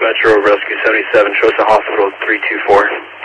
Metro Rescue 77, show us a hospital 324.